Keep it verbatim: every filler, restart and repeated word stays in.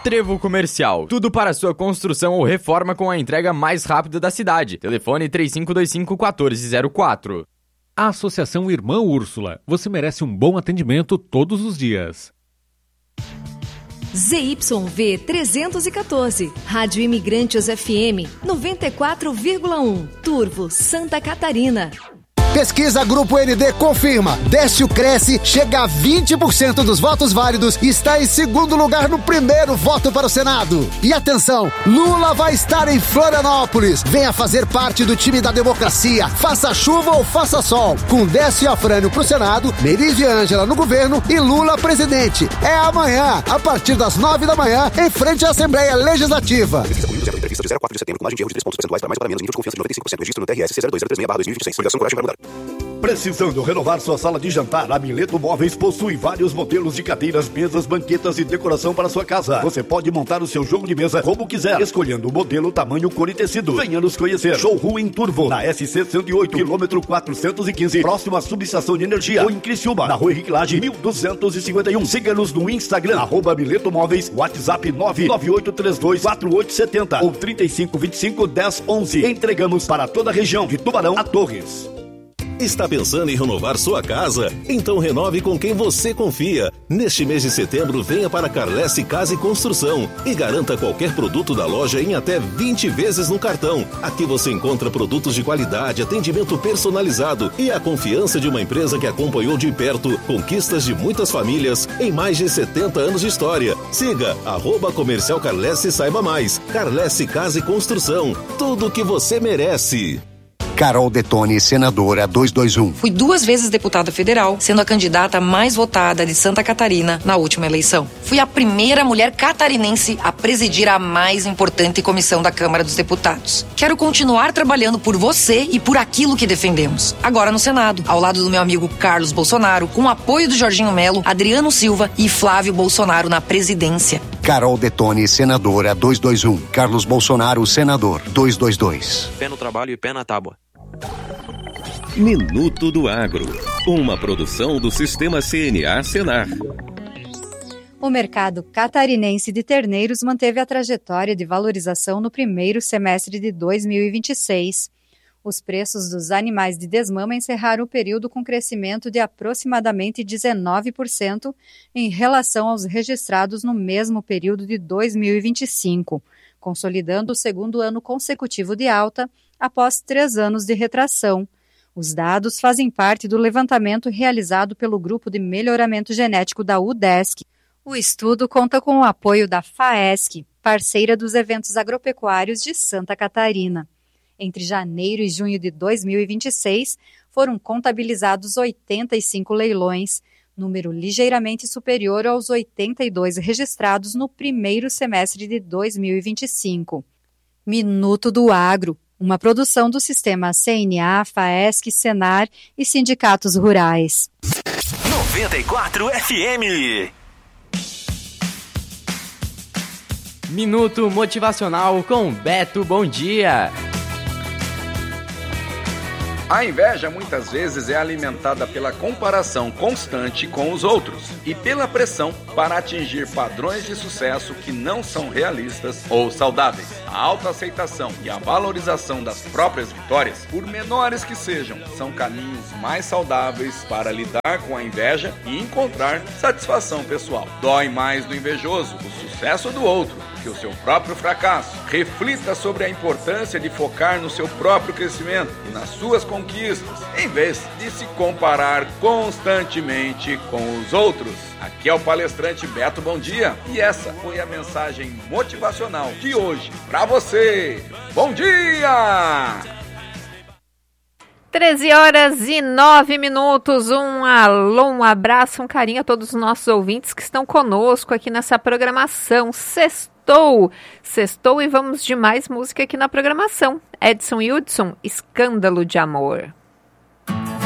Trevo Comercial. Tudo para sua construção ou reforma com a entrega mais rápida da cidade. Telefone três cinco dois cinco, um quatro zero quatro. A Associação Irmã Úrsula. Você merece um bom atendimento todos os dias. Z Y V trezentos e quatorze, Rádio Imigrantes F M noventa e quatro vírgula um, Turvo, Santa Catarina. Pesquisa Grupo N D confirma. Décio Cresce chega a vinte por cento dos votos válidos e está em segundo lugar no primeiro voto para o Senado. E atenção, Lula vai estar em Florianópolis. Venha fazer parte do time da democracia. Faça chuva ou faça sol. Com Décio e Afrânio pro Senado, Meirelles e Ângela no governo e Lula presidente. É amanhã, a partir das nove da manhã, em frente à Assembleia Legislativa. Entrevista de zero quatro de setembro, com margem de erro de três pontos percentuais para mais ou para menos, nível de confiança de noventa e cinco por cento. Registro no T R S C zero dois zero três seis barra dois mil e vinte e seis. Coligação Coragem para Mudar. Precisando renovar sua sala de jantar? A Mileto Móveis possui vários modelos de cadeiras, mesas, banquetas e decoração para sua casa. Você pode montar o seu jogo de mesa como quiser, escolhendo o modelo, tamanho, cor e tecido. Venha nos conhecer. Showroom em Turvo, na S C cento e oito, quilômetro quatrocentos e quinze, próximo à subestação de energia. Ou em Criciúma, na Rua Henrique Lage, mil duzentos e cinquenta e um. Siga-nos no Instagram, arroba Mileto Móveis, WhatsApp nove nove oito três dois quatro oito sete zero ou trinta e cinco vinte e cinco dez onze. Entregamos para toda a região, de Tubarão a Torres. Está pensando em renovar sua casa? Então renove com quem você confia. Neste mês de setembro, venha para Carlesse Casa e Construção e garanta qualquer produto da loja em até vinte vezes no cartão. Aqui você encontra produtos de qualidade, atendimento personalizado e a confiança de uma empresa que acompanhou de perto conquistas de muitas famílias em mais de setenta anos de história. Siga arroba Comercial Carlesse e saiba mais. Carlesse Casa e Construção. Tudo o que você merece. Carol Detoni, senadora duzentos e vinte e um. Fui duas vezes deputada federal, sendo a candidata mais votada de Santa Catarina na última eleição. Fui a primeira mulher catarinense a presidir a mais importante comissão da Câmara dos Deputados. Quero continuar trabalhando por você e por aquilo que defendemos. Agora no Senado, ao lado do meu amigo Carlos Bolsonaro, com o apoio do Jorginho Melo, Adriano Silva e Flávio Bolsonaro na presidência. Carol Detoni, senadora duzentos e vinte e um. Carlos Bolsonaro, senador duzentos e vinte e dois. Pé no trabalho e pé na tábua. Minuto do Agro, uma produção do Sistema C N A Senar. O mercado catarinense de terneiros manteve a trajetória de valorização no primeiro semestre de dois mil e vinte e seis. Os preços dos animais de desmama encerraram o período com crescimento de aproximadamente dezenove por cento em relação aos registrados no mesmo período de dois mil e vinte e cinco, consolidando o segundo ano consecutivo de alta após três anos de retração. Os dados fazem parte do levantamento realizado pelo Grupo de Melhoramento Genético da UDESC. O estudo conta com o apoio da FAESC, parceira dos eventos agropecuários de Santa Catarina. Entre janeiro e junho de dois mil e vinte e seis, foram contabilizados oitenta e cinco leilões, número ligeiramente superior aos oitenta e dois registrados no primeiro semestre de dois mil e vinte e cinco. Minuto do Agro, uma produção do Sistema C N A, FAESC, Senar e sindicatos rurais. noventa e quatro F M. Minuto Motivacional com Beto Bom Dia. A inveja muitas vezes é alimentada pela comparação constante com os outros e pela pressão para atingir padrões de sucesso que não são realistas ou saudáveis. A autoaceitação e a valorização das próprias vitórias, por menores que sejam, são caminhos mais saudáveis para lidar com a inveja e encontrar satisfação pessoal. Dói mais do invejoso o sucesso do outro que o seu próprio fracasso. Reflita sobre a importância de focar no seu próprio crescimento e nas suas conquistas, em vez de se comparar constantemente com os outros. Aqui é o palestrante Beto Bom Dia e essa foi a mensagem motivacional de hoje para você. Bom dia! treze horas e nove minutos, um alô, um abraço, um carinho a todos os nossos ouvintes que estão conosco aqui nessa programação. Sextou, sextou e vamos de mais música aqui na programação. Edson Hudson, Escândalo de Amor.